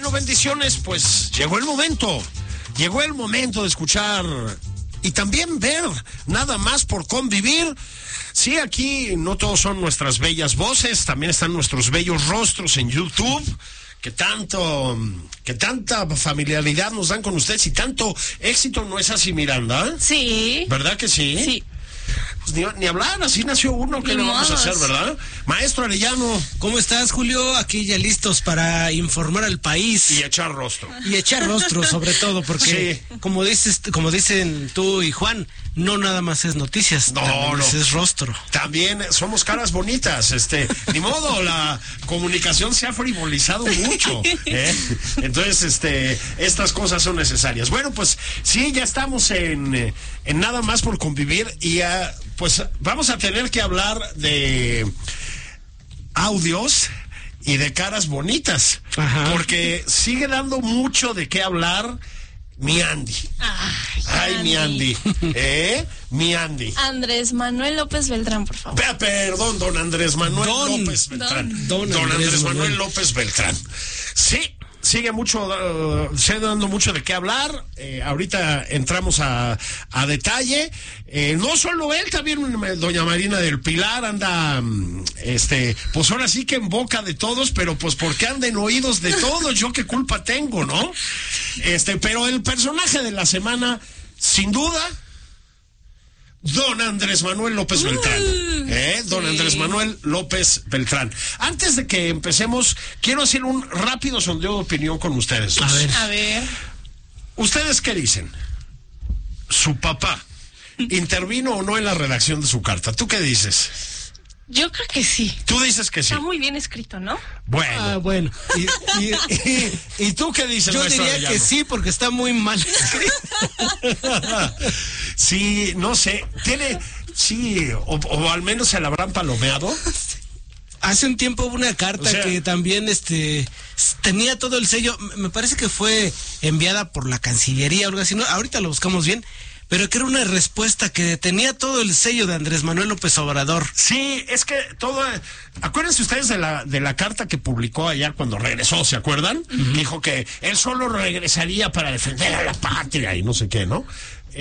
Bueno, bendiciones, pues llegó el momento de escuchar y también ver, nada más por convivir. Sí, aquí no todos son nuestras bellas voces, también están nuestros bellos rostros en YouTube, que tanta familiaridad nos dan con ustedes y tanto éxito, ¿no es así, Miranda? Sí. ¿Verdad que sí? Sí. Pues ni hablar, así nació uno, ¿qué le vamos a hacer, verdad? Maestro Arellano. ¿Cómo estás, Julio? Aquí ya listos para informar al país. Y echar rostro. Y echar rostro, sobre todo, porque sí, como dicen tú y Juan, no nada más es noticias, no. Es rostro. También somos caras bonitas, ni modo, la comunicación se ha frivolizado mucho, ¿eh? Entonces, estas cosas son necesarias. Bueno, pues sí, ya estamos en nada más por convivir y pues vamos a tener que hablar de audios y de caras bonitas. Ajá. Porque sigue dando mucho de qué hablar mi Andy. Ay, mi Andy. Mi Andy. Andrés Manuel López Beltrán, por favor. Perdón, don Andrés Manuel López Beltrán. Don Andrés Manuel López Beltrán. Sí. Sigue dando mucho de qué hablar. Ahorita entramos a detalle. No solo él, también doña Marina del Pilar anda, pues ahora sí que en boca de todos, pero pues porque anda en oídos de todos, yo qué culpa tengo, ¿no? Pero el personaje de la semana, sin duda, don Andrés Manuel López Beltrán. Don Andrés Manuel López Beltrán. Antes de que empecemos, quiero hacer un rápido sondeo de opinión con ustedes dos. A ver. ¿Ustedes qué dicen? ¿Su papá intervino o no en la redacción de su carta? ¿Tú qué dices? Yo creo que sí. Tú dices que sí. Está muy bien escrito, ¿no? Bueno. ¿Y tú qué dices? Yo diría que sí, porque está muy mal escrito. Sí, no sé. O al menos se la habrán palomeado. Hace un tiempo hubo una carta que también tenía todo el sello. Me parece que fue enviada por la Cancillería o algo así. ¿No? Ahorita lo buscamos bien. Pero que era una respuesta que tenía todo el sello de Andrés Manuel López Obrador. Sí, es que acuérdense ustedes de la carta que publicó allá cuando regresó, ¿se acuerdan? Uh-huh. Dijo que él solo regresaría para defender a la patria y no sé qué, ¿no?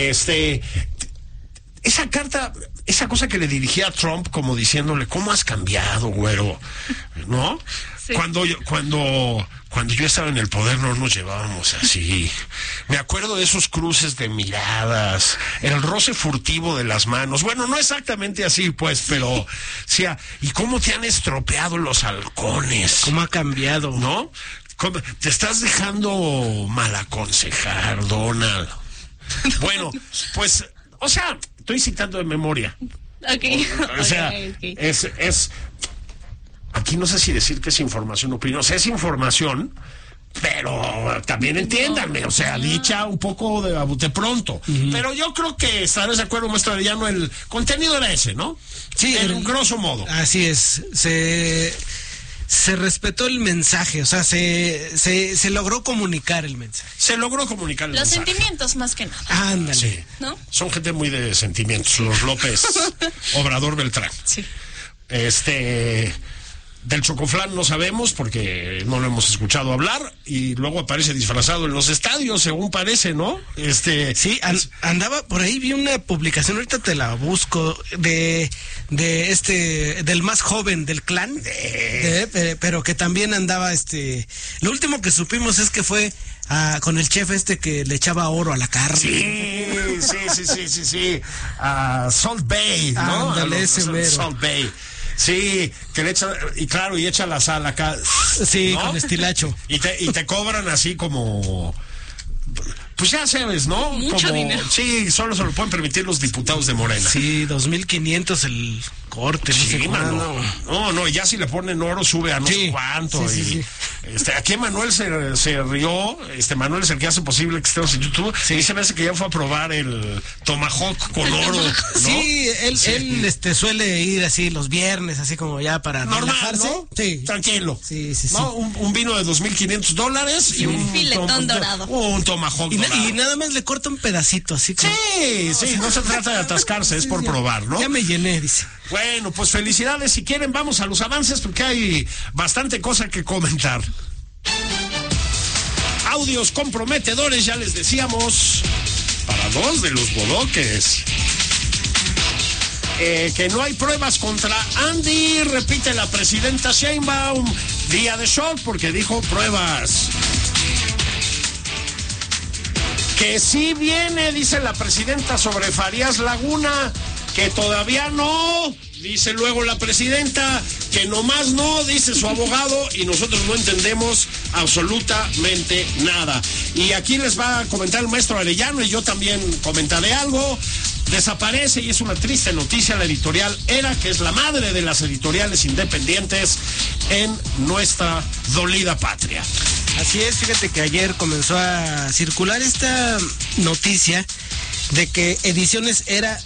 Esa carta, esa cosa que le dirigía a Trump como diciéndole, ¿cómo has cambiado, güero? ¿No? Sí. Cuando yo estaba en el poder no nos llevábamos así. Me acuerdo de esos cruces de miradas, el roce furtivo de las manos. Bueno, no exactamente así, pues, pero sí. ¿Y cómo te han estropeado los halcones? ¿Cómo ha cambiado? ¿No? Te estás dejando mal aconsejar, Donald. Bueno, pues, o sea, estoy citando de memoria. Okay. O sea, es aquí no sé si decir que es información o opinión, o sea, es información, pero también entiéndanme, o sea, dicha un poco de pronto. Uh-huh. Pero yo creo que estarás de acuerdo, maestro Arellano, el contenido era ese, ¿no? Sí. En grosso modo. Así es. Se respetó el mensaje, o sea, se logró comunicar el mensaje. Los sentimientos más que nada. Ándale. Sí. ¿No? Son gente muy de sentimientos, los López Obrador Beltrán. Sí. Del Chocoflán no sabemos porque no lo hemos escuchado hablar y luego aparece disfrazado en los estadios, según parece, ¿no? Sí, andaba por ahí, vi una publicación, ahorita te la busco, del más joven del clan, pero que también andaba, lo último que supimos es que fue con el chef que le echaba oro a la carne. Sí. Salt Bay, ¿no? Ándale, ese mero. Salt Bay. Sí, que le echa, y claro, y echa la sal acá. Sí, ¿no? con estilacho. Y te cobran así como, pues ya sabes, ¿no? Mucho dinero. Sí, solo se lo pueden permitir los diputados de Morena. Sí, 2,500 el corte, sí, no sé cuándo. No, y ya si le ponen oro sube a no sé cuánto. Sí. Aquí Manuel se rió, Manuel es el que hace posible que estemos en YouTube, y se me hace que ya fue a probar el tomahawk con oro, ¿no? Sí, él suele ir así los viernes, así como ya para relajarse, ¿no? Sí. Tranquilo. Sí. ¿No? Un vino de $2,500 y un filetón dorado. Un tomahawk dorado. Y nada más le corta un pedacito, así como... Sí, no se trata de atascarse, es por probar, ¿no? Ya me llené, dice. Bueno, pues felicidades. Si quieren, vamos a los avances porque hay bastante cosa que comentar. audios comprometedores, ya les decíamos, para 2 de los bodoques. Que no hay pruebas contra Andy, repite la presidenta Sheinbaum, día de shock porque dijo pruebas. Que sí viene, dice la presidenta, sobre Farías Laguna, que todavía no, dice luego la presidenta, que nomás no, dice su abogado, y nosotros no entendemos absolutamente nada. Y aquí les va a comentar el maestro Arellano, y yo también comentaré algo. Desaparece, y es una triste noticia, la editorial Era, que es la madre de las editoriales independientes en nuestra dolida patria. Así es, fíjate que ayer comenzó a circular esta noticia de que Ediciones Era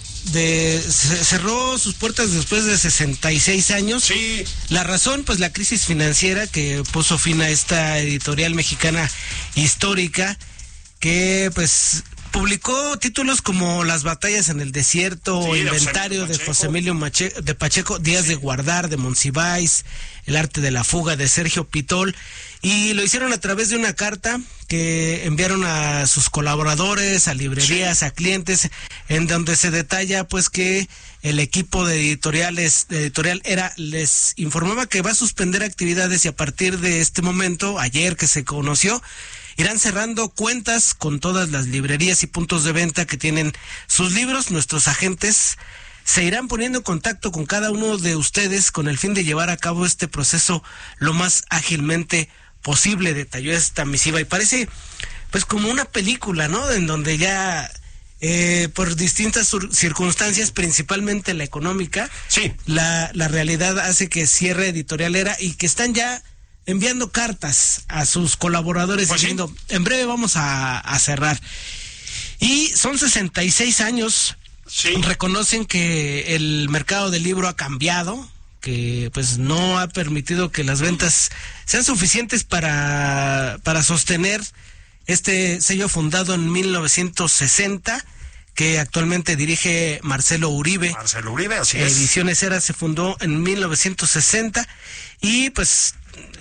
cerró sus puertas después de 66 años. Sí. La razón, pues la crisis financiera que puso fin a esta editorial mexicana histórica, que pues publicó títulos como Las batallas en el desierto, sí, Inventario de José Emilio Pacheco, Días de guardar de Monsiváis, El arte de la fuga de Sergio Pitol, y lo hicieron a través de una carta que enviaron a sus colaboradores, a librerías, sí, a clientes, en donde se detalla pues que el equipo de editorial Era les informaba que va a suspender actividades, y a partir de este momento, ayer que se conoció, irán cerrando cuentas con todas las librerías y puntos de venta que tienen sus libros. Nuestros agentes se irán poniendo en contacto con cada uno de ustedes con el fin de llevar a cabo este proceso lo más ágilmente posible, detalló esta misiva. Y parece pues como una película, ¿no? En donde ya por distintas circunstancias, principalmente la económica, sí, la realidad hace que cierre Editorial Era, y que están ya enviando cartas a sus colaboradores, pues diciendo, sí, en breve vamos a cerrar. Y son 66 años, sí, reconocen que el mercado del libro ha cambiado, que pues no ha permitido que las ventas sean suficientes para sostener este sello fundado en 1960, que actualmente dirige Marcelo Uribe. Marcelo Uribe, así es. Ediciones Era se fundó en 1960, y pues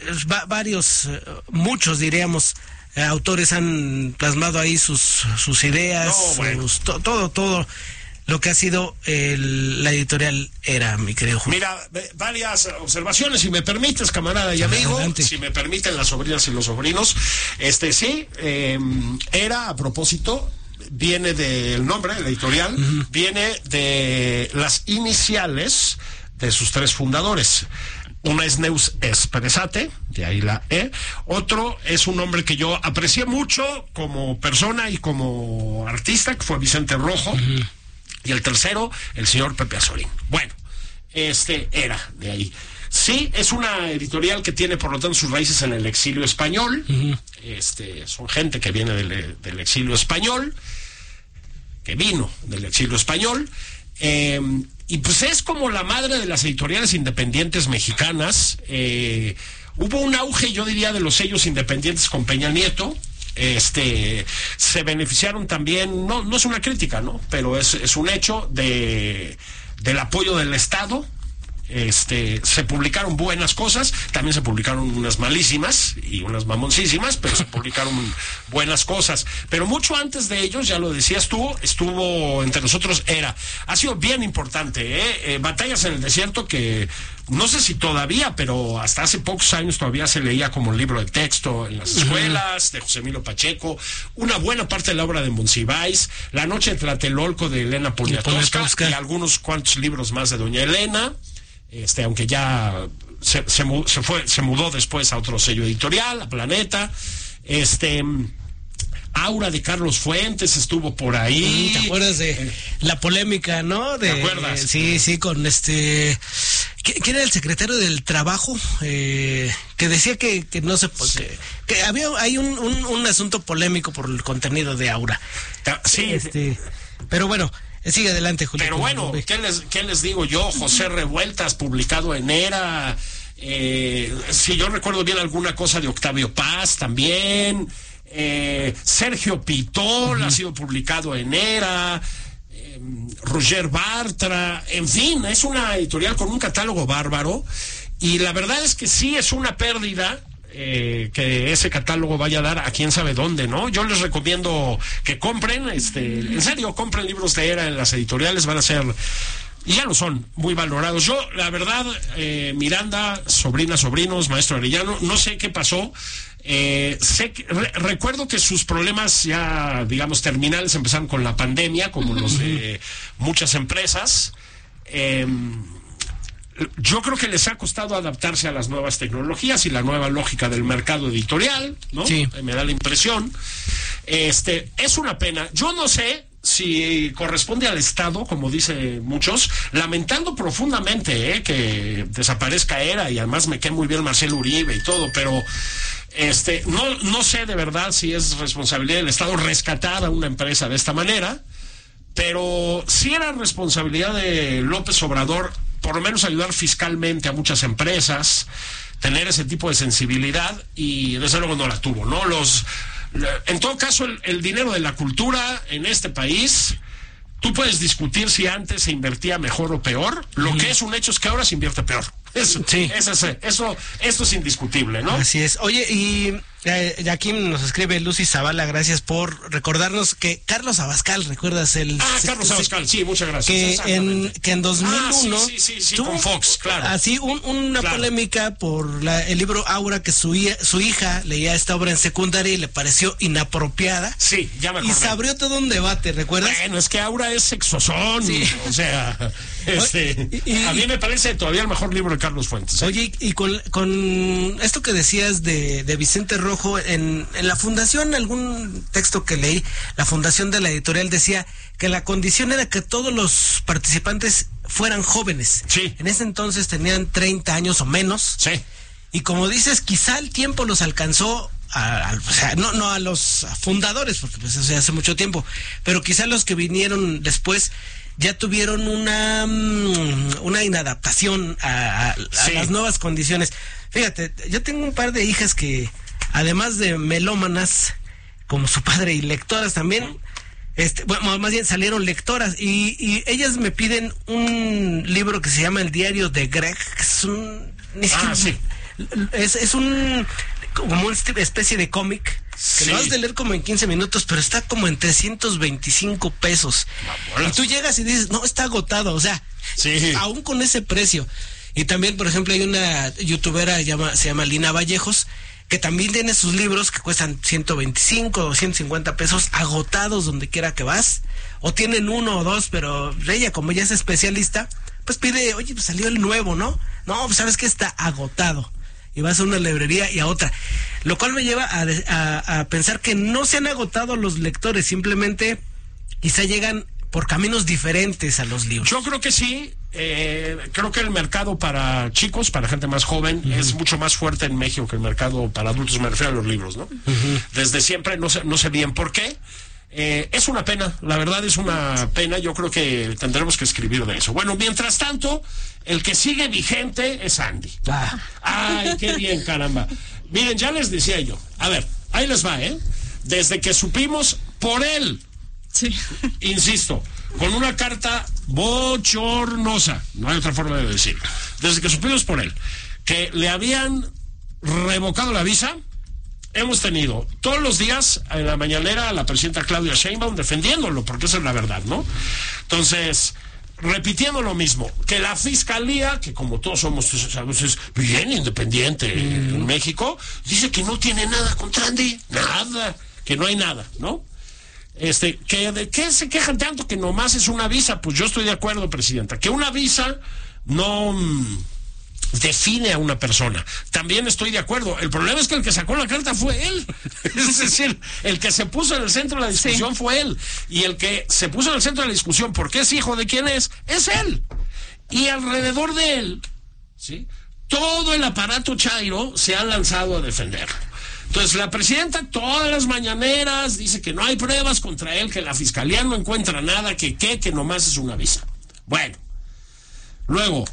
muchos diríamos, autores han plasmado ahí sus ideas, todo lo que ha sido la editorial Era, mi querido Julio. Mira, varias observaciones, si me permites, camarada y amigo. Adelante. Si me permiten las sobrinas y los sobrinos. Sí, Era, a propósito, viene del nombre, la editorial, viene de las iniciales de sus 3 fundadores. Una es Neus Espresate, de ahí la E. Otro es un hombre que yo aprecié mucho como persona y como artista, que fue Vicente Rojo. Y el tercero, el señor Pepe Azorín. Bueno, Era de ahí. Sí, es una editorial que tiene, por lo tanto, sus raíces en el exilio español. Son gente que viene del exilio español, que vino del exilio español. Y pues es como la madre de las editoriales independientes mexicanas. Hubo un auge, yo diría, de los sellos independientes con Peña Nieto. Se beneficiaron también, no es una crítica, ¿no? Pero es un hecho del apoyo del Estado. Se publicaron buenas cosas, también se publicaron unas malísimas y unas mamoncísimas, pero se publicaron buenas cosas. Pero mucho antes de ellos, ya lo decías tú, estuvo entre nosotros Era. Ha sido bien importante, Batallas en el desierto, que no sé si todavía, pero hasta hace pocos años todavía se leía como libro de texto en las escuelas, de José Emilio Pacheco, una buena parte de la obra de Monsiváis, La noche en Tlatelolco de Elena Poniatowska, y algunos cuantos libros más de doña Elena. Aunque ya se mudó después a otro sello editorial, a Planeta. Aura de Carlos Fuentes estuvo por ahí. ¿Te acuerdas de la polémica, no? ¿Te acuerdas? Sí, con ¿quién era el secretario del Trabajo? Que decía que no se... que hay un asunto polémico por el contenido de Aura. Sí. Pero bueno... Sigue adelante, Julio. Pero bueno, ¿qué les digo yo? José Revueltas, publicado en Era. Si yo recuerdo bien, alguna cosa de Octavio Paz también. Sergio Pitol ha sido publicado en Era. Roger Bartra. En fin, es una editorial con un catálogo bárbaro. Y la verdad es que sí es una pérdida que ese catálogo vaya a dar a quién sabe dónde, ¿no? Yo les recomiendo que compren, en serio, compren libros de Era en las editoriales, van a ser, y ya lo son, muy valorados. Yo, la verdad, Miranda, sobrinos, maestro Arellano, no sé qué pasó. Recuerdo que sus problemas ya, digamos, terminales empezaron con la pandemia, como los de muchas empresas. Yo creo que les ha costado adaptarse a las nuevas tecnologías y la nueva lógica del mercado editorial, ¿no? Sí. Me da la impresión. Es una pena. Yo no sé si corresponde al Estado, como dicen muchos, lamentando profundamente que desaparezca Era, y además me cae muy bien Marcelo Uribe y todo, pero no sé de verdad si es responsabilidad del Estado rescatar a una empresa de esta manera, pero sí era responsabilidad de López Obrador por lo menos ayudar fiscalmente a muchas empresas, tener ese tipo de sensibilidad, y desde luego no la tuvo, ¿no? En todo caso, el dinero de la cultura en este país, tú puedes discutir si antes se invertía mejor o peor. Lo que es un hecho es que ahora se invierte peor. Eso es indiscutible, ¿no? Así es. Oye, y aquí nos escribe Lucy Zavala, gracias por recordarnos que Carlos Abascal, ¿recuerdas el? Carlos Abascal, sí, muchas gracias. Que en 2001 sí, con Fox, claro. Así una polémica por el libro Aura, que su hija leía esta obra en secundaria y le pareció inapropiada. Sí, ya me acordé. Y se abrió todo un debate, ¿recuerdas? Bueno, es que Aura es sexosón, sí. O sea, a mí me parece todavía el mejor libro de Carlos Fuentes. Oye, y con esto que decías de Vicente Rojo, en la fundación, algún texto que leí, la fundación de la editorial decía que la condición era que todos los participantes fueran jóvenes. Sí. En ese entonces tenían 30 años o menos. Sí. Y como dices, quizá el tiempo los alcanzó, no a los fundadores, porque pues eso ya hace mucho tiempo, pero quizá los que vinieron después ya tuvieron una inadaptación a las nuevas condiciones. Fíjate, yo tengo un par de hijas que, además de melómanas, como su padre, y lectoras también, bueno, más bien salieron lectoras, y ellas me piden un libro que se llama El diario de Greg, que es como una especie de cómic que lo has de leer como en 15 minutos, pero está como en 325 pesos. Y tú llegas y dices, no, está agotado, o sea, aún con ese precio. Y también, por ejemplo, hay una youtubera, se llama Lina Vallejos, que también tiene sus libros que cuestan 125 o 150 pesos, agotados donde quiera que vas, o tienen uno o dos, pero ella, como ya es especialista, pues pide, oye, pues salió el nuevo, ¿no? No, pues sabes que está agotado. Y vas a una librería y a otra, lo cual me lleva a pensar que no se han agotado los lectores, simplemente quizá llegan por caminos diferentes a los libros. Yo creo que sí. Creo que el mercado para chicos, para gente más joven, es mucho más fuerte en México que el mercado para adultos, me refiero a los libros, ¿no? Desde siempre, no sé bien por qué. Es una pena, la verdad es una pena. Yo creo que tendremos que escribir de eso. Bueno, mientras tanto, el que sigue vigente es Andy. Ay, qué bien, caramba. Miren, ya les decía yo. A ver, ahí les va, Desde que supimos por él, insisto, con una carta bochornosa, no hay otra forma de decir, desde que supimos por él que le habían revocado la visa, hemos tenido todos los días en la mañanera a la presidenta Claudia Sheinbaum defendiéndolo, porque esa es la verdad, ¿no? Entonces, repitiendo lo mismo, que la fiscalía, que como todos somos, sabes, es bien independiente en México, dice que no tiene nada contra Andy, nada, que no hay nada, ¿no? Que de qué se quejan tanto, que nomás es una visa. Pues yo estoy de acuerdo, presidenta, que una visa no define a una persona. También estoy de acuerdo. El problema es que el que sacó la carta fue él. Es decir, el que se puso en el centro de la discusión fue él. Y el que se puso en el centro de la discusión, porque es hijo de quién es él. Y alrededor de él, ¿sí?, todo el aparato chairo se ha lanzado a defenderlo. Entonces, la presidenta todas las mañaneras dice que no hay pruebas contra él, que la fiscalía no encuentra nada, que nomás es una visa. Bueno, luego,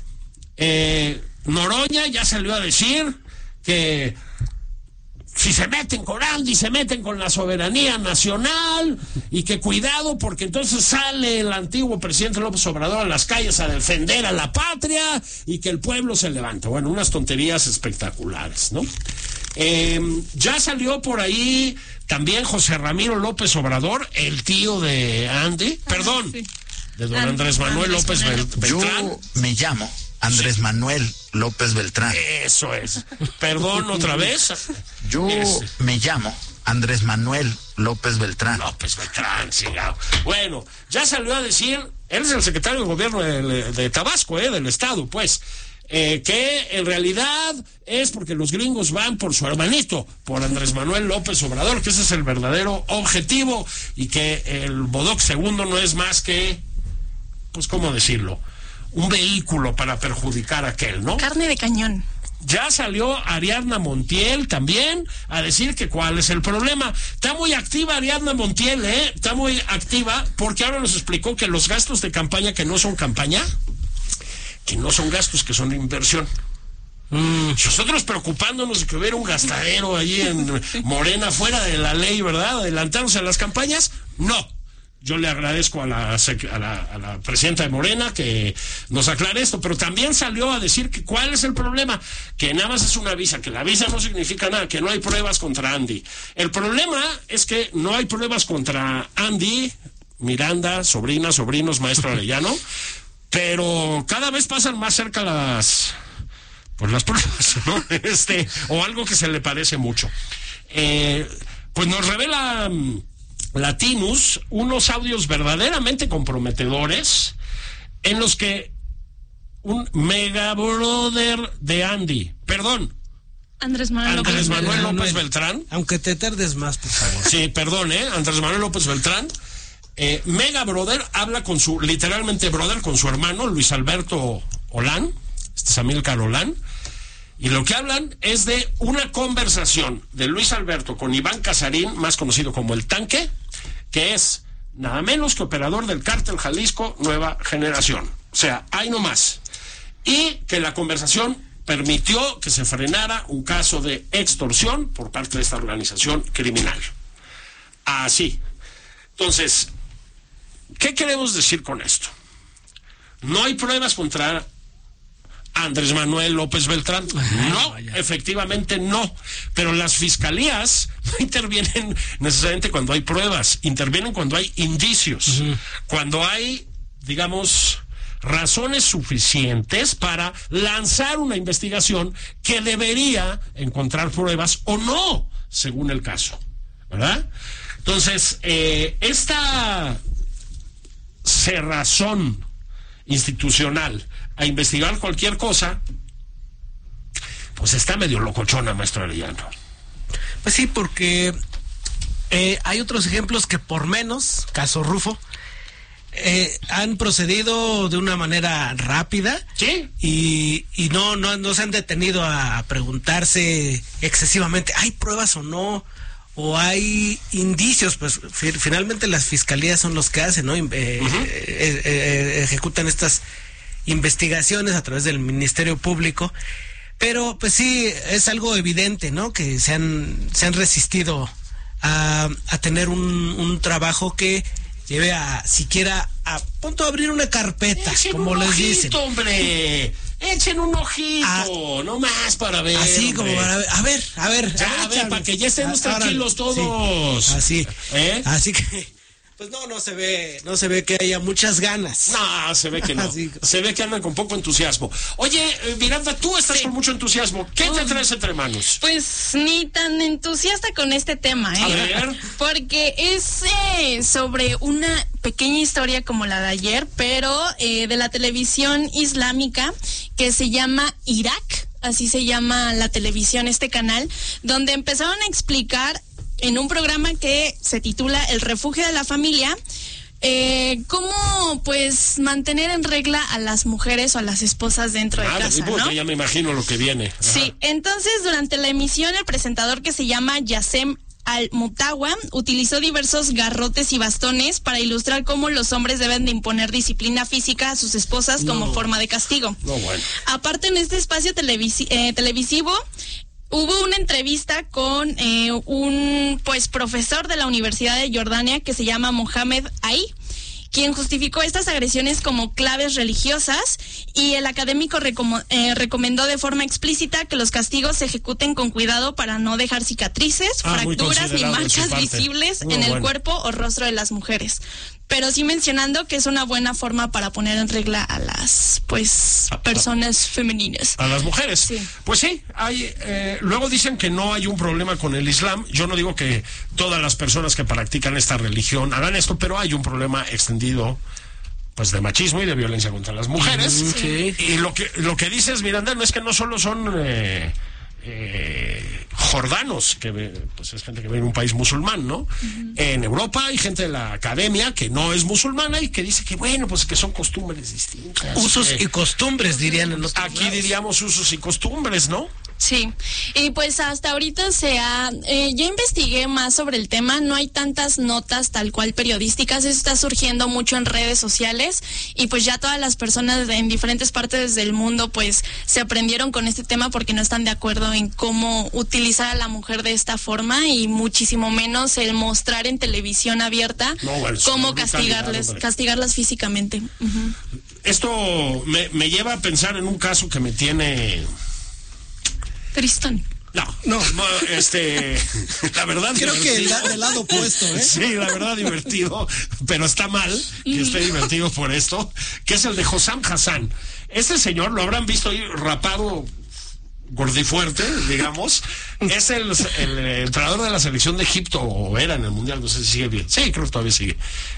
Noroña ya salió a decir que si se meten con Andy, se meten con la soberanía nacional, y que cuidado porque entonces sale el antiguo presidente López Obrador a las calles a defender a la patria y que el pueblo se levanta. Bueno, unas tonterías espectaculares, ¿no? Ya salió por ahí también José Ramiro López Obrador, el tío de Andy, de don Andrés Manuel López Beltrán. Yo me llamo Andrés Manuel López Beltrán. Eso es. Perdón, otra vez. Yo me llamo Andrés Manuel López Beltrán. López Beltrán, sí. Bueno, ya salió a decir, él es el secretario de gobierno de Tabasco, del estado, pues, que en realidad es porque los gringos van por su hermanito, por Andrés Manuel López Obrador, que ese es el verdadero objetivo, y que el Bodoc segundo no es más que, pues, ¿cómo decirlo? Un vehículo para perjudicar a aquel, ¿no? Carne de cañón. Ya salió Ariadna Montiel también a decir que cuál es el problema. Está muy activa Ariadna Montiel, está muy activa, porque ahora nos explicó que los gastos de campaña que no son campaña, que no son gastos, que son inversión. Nosotros preocupándonos de que hubiera un gastadero ahí en Morena fuera de la ley, ¿verdad? Adelantándose a las campañas, no. Yo le agradezco a la presidenta de Morena que nos aclare esto, pero también salió a decir que cuál es el problema, que nada más es una visa, que la visa no significa nada, que no hay pruebas contra Andy. El problema es que no hay pruebas contra Andy, Miranda, sobrinos, maestro Arellano, pero cada vez pasan más cerca las pruebas, ¿no? O algo que se le parece mucho. Pues nos revela Latinus unos audios verdaderamente comprometedores en los que un mega brother de Andy, Andrés Manuel López Beltrán. Aunque te tardes más, por favor. Sí, perdón, Andrés Manuel López Beltrán. Mega brother habla literalmente brother, con su hermano Luis Alberto Olán, este es Amílcar Olán. Y lo que hablan es de una conversación de Luis Alberto con Iván Casarín, más conocido como El Tanque, que es nada menos que operador del Cártel Jalisco Nueva Generación. O sea, hay no más. Y que la conversación permitió que se frenara un caso de extorsión por parte de esta organización criminal. Así. Entonces, ¿qué queremos decir con esto? No hay pruebas contra Andrés Manuel López Beltrán. No, efectivamente no. Pero las fiscalías no intervienen necesariamente cuando hay pruebas, intervienen cuando hay indicios, cuando hay, digamos, razones suficientes para lanzar una investigación que debería encontrar pruebas o no, según el caso, ¿verdad? Entonces, esta cerrazón institucional a investigar cualquier cosa, pues está medio locochona, maestro Arellano. Pues sí, porque hay otros ejemplos que por menos, caso Rufo, han procedido de una manera rápida. Sí. Y no se han detenido a preguntarse excesivamente, ¿hay pruebas o no? O hay indicios. Pues finalmente las fiscalías son los que hacen, ¿no? Ejecutan estas investigaciones a través del Ministerio Público, pero pues sí es algo evidente, ¿no? Que se han resistido a tener un trabajo que lleve siquiera a punto de abrir una carpeta, como les dicen. Hombre, echen un ojito, no más para ver. Así hombre. como para ver, a ver, para que ya estemos tranquilos todos. Sí, así que pues no se ve que haya muchas ganas. No, se ve que no. Se ve que andan con poco entusiasmo. Oye, Miranda, tú estás con mucho entusiasmo. ¿Qué te traes entre manos? Pues ni tan entusiasta con este tema, A ver. Porque es sobre una pequeña historia como la de ayer, pero de la televisión islámica que se llama Irak, así se llama la televisión, este canal, donde empezaron a explicar en un programa que se titula El Refugio de la Familia, cómo pues mantener en regla a las mujeres o a las esposas dentro de casa, ¿no? Ya me imagino lo que viene. Ajá. Sí, entonces durante la emisión el presentador, que se llama Yassem Al-Mutawa, utilizó diversos garrotes y bastones para ilustrar cómo los hombres deben de imponer disciplina física a sus esposas como forma de castigo. No, bueno. Aparte, en este espacio televisivo hubo una entrevista con un profesor de la Universidad de Jordania que se llama Mohamed Ay, quien justificó estas agresiones como claves religiosas, y el académico recomendó de forma explícita que los castigos se ejecuten con cuidado para no dejar cicatrices, fracturas ni marcas visibles en el cuerpo o rostro de las mujeres. Pero sí mencionando que es una buena forma para poner en regla a las, personas femeninas. A las mujeres. Sí. Pues sí, luego dicen que no hay un problema con el Islam. Yo no digo que todas las personas que practican esta religión hagan esto, pero hay un problema extendido, pues, de machismo y de violencia contra las mujeres. Sí. Y lo que dices, Miranda, no es que no solo son jordanos, que pues es gente que vive en un país musulmán, ¿no? En Europa hay gente de la academia que no es musulmana y que dice que, bueno, pues que son costumbres distintas. Usos y costumbres, dirían en otros Aquí lados. diríamos usos y costumbres, ¿no? Sí, y pues hasta ahorita yo investigué más sobre el tema, no hay tantas notas tal cual periodísticas, eso está surgiendo mucho en redes sociales, y pues ya todas las personas en diferentes partes del mundo pues se aprendieron con este tema porque no están de acuerdo en cómo utilizar a la mujer de esta forma, y muchísimo menos el mostrar en televisión abierta cómo castigarlas físicamente. Esto me lleva a pensar en un caso que me tiene... Tristón. No, la verdad creo divertido. que del lado opuesto, ¿eh? Sí, la verdad divertido, pero está mal que esté divertido por esto, que es el de Hossam Hassan. Ese señor, lo habrán visto ahí rapado, gordifuerte, digamos. Es el entrenador de la selección de Egipto, o era en el Mundial, no sé si sigue bien. Sí, creo que todavía sigue.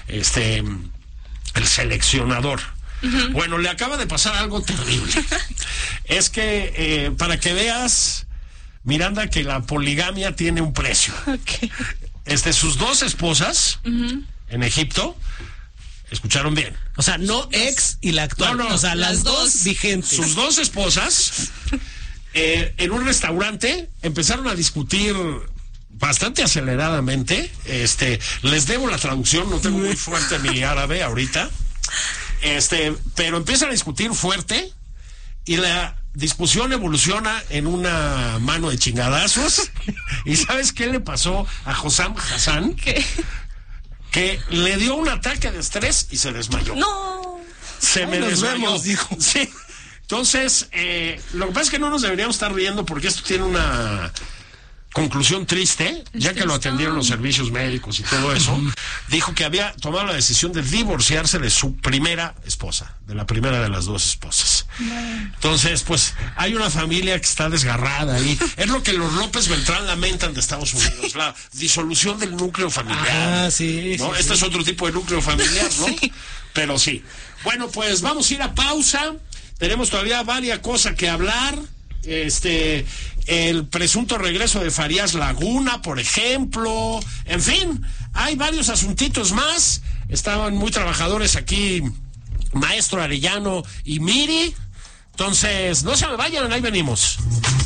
El seleccionador. Bueno, le acaba de pasar algo terrible. Es que, para que veas, Miranda, que la poligamia tiene un precio. Okay. Sus dos esposas en Egipto, escucharon bien. O sea, no ex y la actual. No, o sea, las dos vigentes. Sus dos esposas, en un restaurante, empezaron a discutir bastante aceleradamente. Les debo la traducción, no tengo muy fuerte mi árabe ahorita. Pero empiezan a discutir fuerte y la discusión evoluciona en una mano de chingadazos. ¿Y sabes qué le pasó a Hossam Hassan? ¿Qué? Que le dio un ataque de estrés y se desmayó. No. Se me desmayó, dijo. Sí. Entonces, lo que pasa es que no nos deberíamos estar riendo porque esto tiene una conclusión triste, ya que lo atendieron los servicios médicos y todo eso. Dijo que había tomado la decisión de divorciarse de su primera esposa, de la primera de las dos esposas. Entonces, pues, hay una familia que está desgarrada ahí. Es lo que los López Beltrán lamentan de Estados Unidos, la disolución del núcleo familiar. Sí. ¿No? Sí, este es otro tipo de núcleo familiar, ¿no? Sí. Pero sí. Bueno, pues vamos a ir a pausa. Tenemos todavía varias cosas que hablar. El presunto regreso de Farías Laguna, por ejemplo. En fin, hay varios asuntitos más. Estaban muy trabajadores aquí, Maestro Arellano y Miri. Entonces, no se me vayan, ahí venimos.